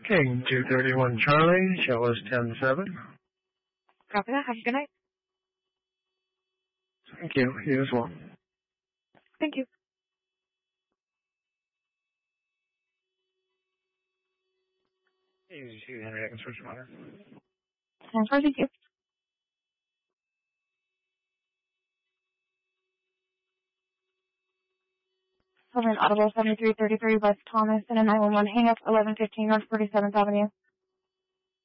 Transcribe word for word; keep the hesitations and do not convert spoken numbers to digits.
King two thirty-one Charlie, show us ten seven. Copy that. Have a good night. Thank you. You as well. Thank you. Easy, Henry, I can switch water. Thank you. Over an Audible seventy-three thirty-three West Thomas and a nine one one hang up eleven fifteen North forty-seventh Avenue.